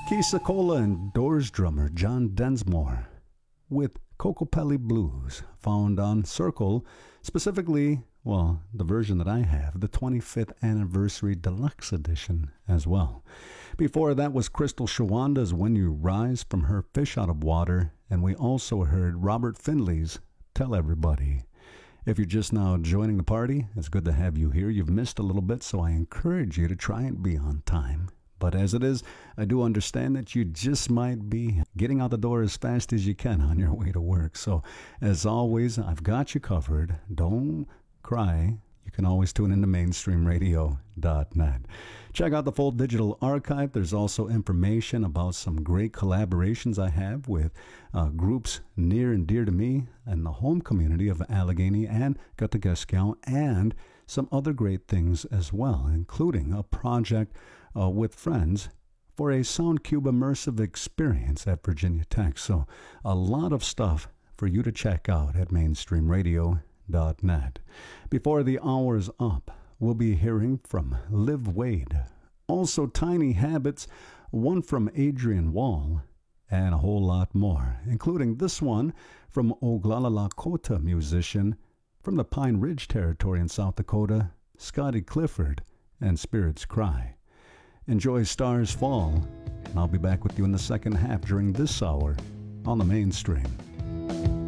Keisa-Cola and Doors drummer John Densmore with Kokopelli Blues, found on Circle, specifically, well, the version that I have, the 25th Anniversary Deluxe Edition as well. Before that was Crystal Shawanda's When You Rise from her Fish Out of Water, and we also heard Robert Findley's Tell Everybody. If you're just now joining the party, it's good to have you here. You've missed a little bit, so I encourage you to try and be on time. But as it is, I do understand that you just might be getting out the door as fast as you can on your way to work. So, as always, I've got you covered. Don't cry. You can always tune into mainstreamradio.net. Check out the full digital archive. There's also information about some great collaborations I have with groups near and dear to me and the home community of Allegheny and Katagascon, and some other great things as well, including a project with friends for a SoundCube immersive experience at Virginia Tech. So a lot of stuff for you to check out at mainstreamradio.net. Before the hour's up, we'll be hearing from Liv Wade, also Tiny Habits, one from Adrian Wall, and a whole lot more, including this one from Oglala Lakota musician from the Pine Ridge Territory in South Dakota, Scotty Clifford, and Spirits Cry. Enjoy Stars Fall, and I'll be back with you in the second half during this hour on the Mainstream.